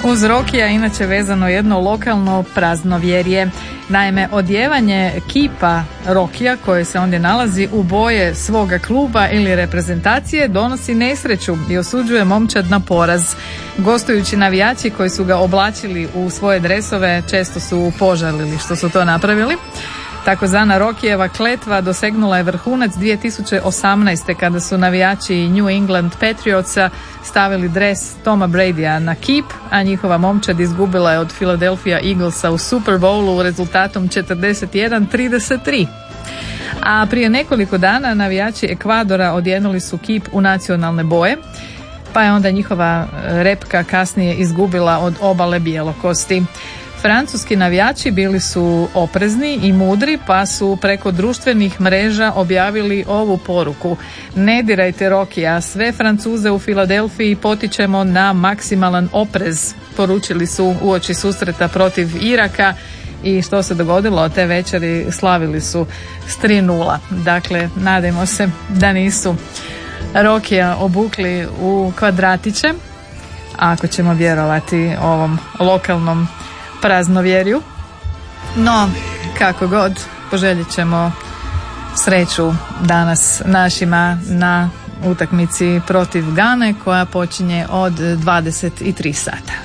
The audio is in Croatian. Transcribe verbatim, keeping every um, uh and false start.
Uz Rokija inače vezano jedno lokalno praznovjerje. Naime, odjevanje kipa Rokija koji se ondje nalazi u boje svoga kluba ili reprezentacije donosi nesreću i osuđuje momčad na poraz. Gostujući navijači koji su ga oblačili u svoje dresove često su požalili što su to napravili. Takozvana Rokijeva kletva dosegnula je vrhunac dvije tisuće osamnaeste. kada su navijači New England Patriotsa stavili dres Toma Bradya na kip, a njihova momčad izgubila je od Philadelphia Eaglesa u Super Bowlu rezultatom četrdeset jedan trideset tri. A prije nekoliko dana navijači Ekvadora odjenuli su kip u nacionalne boje, pa je onda njihova repka kasnije izgubila od obale bjelokosti. Francuski navijači bili su oprezni i mudri, pa su preko društvenih mreža objavili ovu poruku: ne dirajte Rokija, sve Francuze u Filadelfiji potičemo na maksimalan oprez. Poručili su uoči susreta protiv Iraka. I što se dogodilo? Te večeri slavili su s tri nula. Dakle, nadajmo se da nisu Rokija obukli u kvadratiće, ako ćemo vjerovati ovom lokalnom praznovjerju. No, kako god, poželjet ćemo sreću danas našima na utakmici protiv Gane koja počinje od dvadeset tri sata.